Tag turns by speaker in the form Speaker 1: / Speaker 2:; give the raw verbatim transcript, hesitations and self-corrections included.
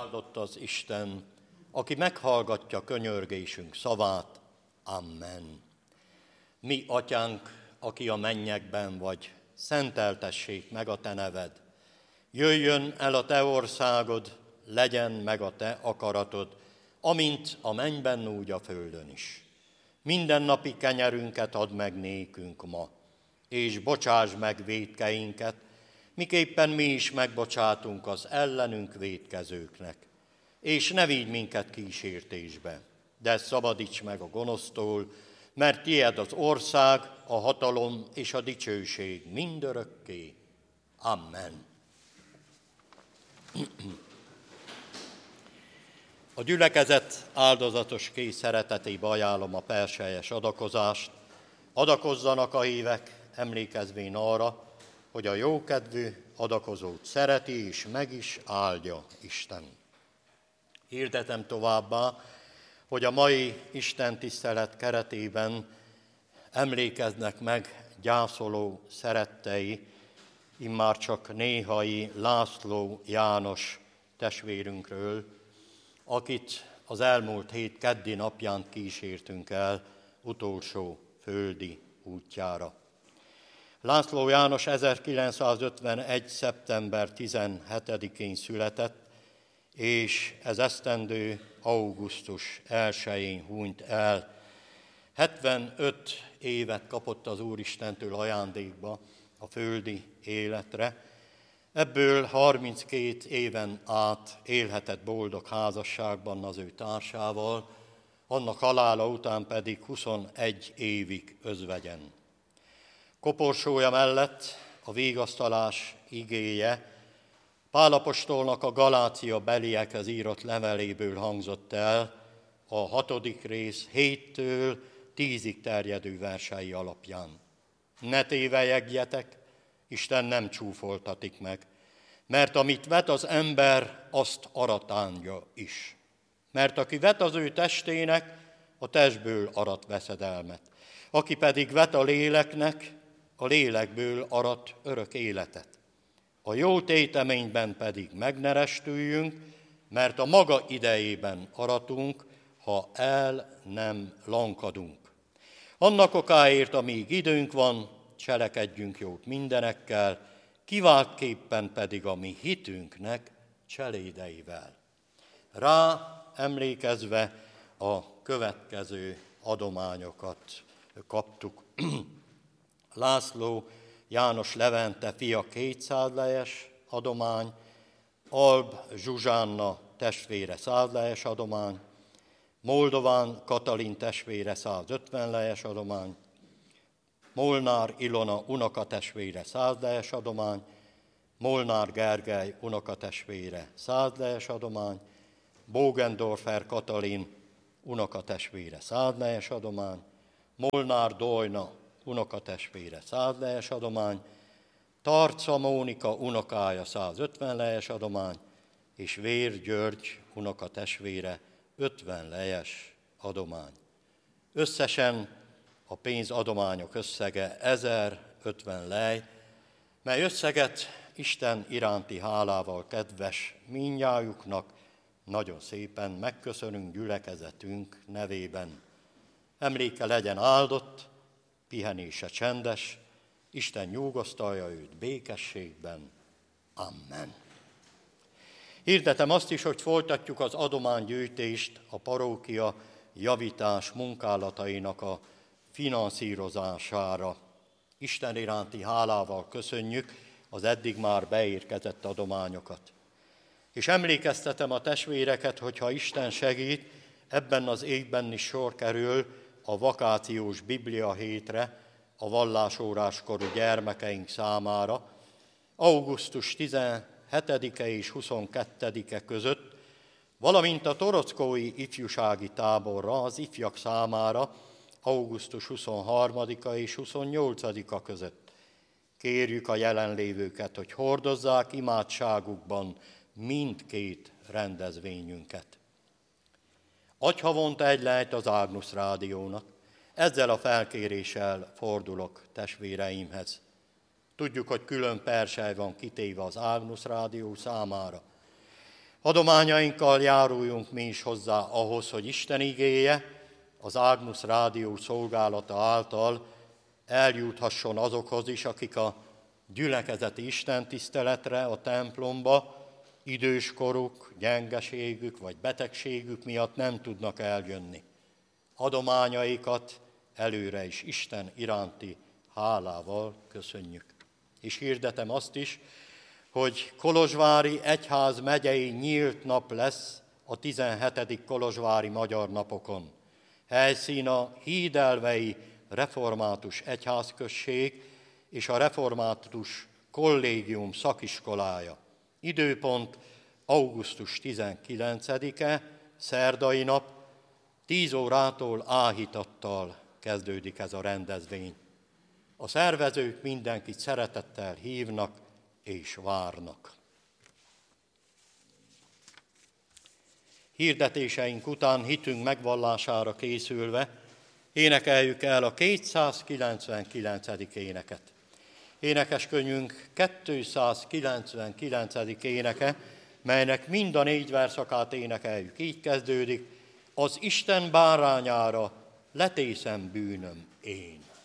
Speaker 1: áldott az Isten, aki meghallgatja könyörgésünk szavát. Amen. Mi, Atyánk, aki a mennyekben vagy, szenteltessék meg a te neved. Jöjjön el a te országod, legyen meg a te akaratod, amint a mennyben, úgy a földön is. Minden napi kenyerünket add meg nékünk ma, és bocsásd meg vétkeinket, miképpen mi is megbocsátunk az ellenünk vétkezőknek. És ne vigy minket kísértésbe, de szabadíts meg a gonosztól, mert tied az ország, a hatalom és a dicsőség mindörökké. Amen. A gyülekezet áldozatos kész szeretetébe ajánlom a perselyes adakozást. Adakozzanak a hívek, emlékezvén arra, hogy a jókedvű adakozót szereti és meg is áldja Isten. Hirdetem továbbá, hogy a mai Isten tisztelet keretében emlékeznek meg gyászoló szerettei, immár csak néhai László János testvérünkről, akit az elmúlt hét keddi napján kísértünk el utolsó földi útjára. László János ezerkilencszázötvenegy. szeptember tizenhetedikén született, és ez esztendő augusztus elsején hunyt el. hetvenöt évet kapott az Úristentől ajándékba a földi életre, ebből harminckét éven át élhetett boldog házasságban az ő társával, annak halála után pedig huszonegy évig özvegyen. Koporsója mellett a vigasztalás igéje Pál apostolnak a Galácia beliekhez írott leveléből hangzott el a hatodik rész héttől tízig terjedő versei alapján. Ne tévelyegjetek, Isten nem csúfoltatik meg, mert amit vet az ember, azt aratánja is. Mert aki vet az ő testének, a testből arat veszedelmet. Aki pedig vet a léleknek, a lélekből arat örök életet. A jó téteményben pedig megnerestüljünk, mert a maga idejében aratunk, ha el nem lankadunk. Annak okáért, amíg időnk van, cselekedjünk jót mindenekkel, kiváltképpen pedig a mi hitünknek cselédeivel. Rá emlékezve a következő adományokat kaptuk. László János Levente fia kétszáz lejes adomány, Alb Zsuzsánna testvére száz lejes adomány, Moldován Katalin testvére százötven lejes adomány, Molnár Ilona unokatestvére száz lejes adomány, Molnár Gergely unokatestvére száz lejes adomány, Bogendorfer Katalin unokatestvére száz lejes adomány, Molnár Dojna unokatestvére száz lejes adomány, Tarca Mónika unokája százötven lejes adomány, és Vér György unokatestvére ötven lejes adomány. Összesen a pénzadományok összege ezerötven lej, mely összeget Isten iránti hálával kedves mindnyájuknak nagyon szépen megköszönünk gyülekezetünk nevében. Emléke legyen áldott, pihenése csendes, Isten nyugosztalja őt békességben. Amen. Hirdetem azt is, hogy folytatjuk az adománygyűjtést a parókia javítás munkálatainak a finanszírozására. Isten iránti hálával köszönjük az eddig már beérkezett adományokat. És emlékeztetem a testvéreket, hogy ha Isten segít, ebben az évben is sor kerül a vakációs Biblia hétre a vallásóráskorú gyermekeink számára, augusztus tizenhetedike és huszonkettedike között, valamint a torockói ifjúsági táborra az ifjak számára augusztus huszonharmadika és huszonnyolcadika között. Kérjük a jelenlévőket, hogy hordozzák imádságukban mindkét rendezvényünket. Agyhavonta egy lejt az Ágnusz Rádiónak. Ezzel a felkéréssel fordulok testvéreimhez. Tudjuk, hogy külön persely van kitéve az Ágnusz Rádió számára. Adományainkkal járuljunk mi is hozzá ahhoz, hogy Isten igéje az Agnus Rádió szolgálata által eljuthasson azokhoz is, akik a gyülekezeti istentiszteletre, a templomba időskoruk, gyengeségük vagy betegségük miatt nem tudnak eljönni. Adományaikat előre is Isten iránti hálával köszönjük. És hirdetem azt is, hogy Kolozsvári Egyház megyei nyílt nap lesz a tizenhetedik Kolozsvári Magyar Napokon. Helyszín a Hídelvei Református Egyházközség és a Református Kollégium szakiskolája. Időpont augusztus tizenkilencedike, szerdai nap, tíz órától áhítattal kezdődik ez a rendezvény. A szervezők mindenkit szeretettel hívnak és várnak. Hirdetéseink után hitünk megvallására készülve énekeljük el a kétszázkilencvenkilencedik éneket. Énekeskönyvünk kétszázkilencvenkilencedik éneke, melynek mind a négy verszakát énekeljük. Így kezdődik: az Isten bárányára letészem bűnöm én.